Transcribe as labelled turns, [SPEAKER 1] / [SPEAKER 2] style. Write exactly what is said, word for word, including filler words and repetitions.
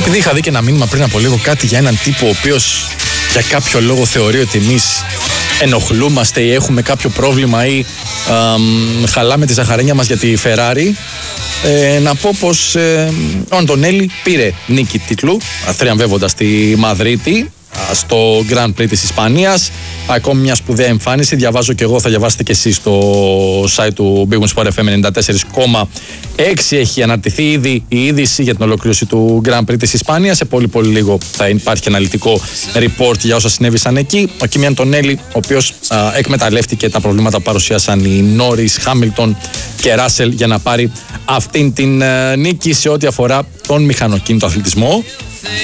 [SPEAKER 1] Επειδή είχα δει και ένα μήνυμα πριν από λίγο κάτι για έναν τύπο ο οποίος για κάποιο λόγο θεωρεί ότι εμείς ενοχλούμαστε ή έχουμε κάποιο πρόβλημα ή α, χαλάμε τη ζαχαρένια μας για τη Ferrari, ε, να πω πως ε, ο Αντωνέλη πήρε νίκη τίτλου θριαμβεύοντας τη Μαδρίτη στο Grand Prix της Ισπανίας. Ακόμη μια σπουδαία εμφάνιση. Διαβάζω και εγώ, θα διαβάσετε και εσείς στο site του Big Win Sport εφ εμ ενενήντα τέσσερα κόμμα έξι. Έχει αναρτηθεί ήδη η είδηση για την ολοκλήρωση του Grand Prix της Ισπανίας. Σε πολύ πολύ λίγο θα υπάρχει αναλυτικό report για όσα συνέβησαν εκεί. Ο Κίμι Αντωνέλη, ο οποίος α, εκμεταλλεύτηκε τα προβλήματα που παρουσίασαν οι Νόρις, Χάμιλτον και Ράσελ για να πάρει αυτήν την α, νίκη σε ό,τι αφορά τον μηχανοκίνητο αθλητισμό.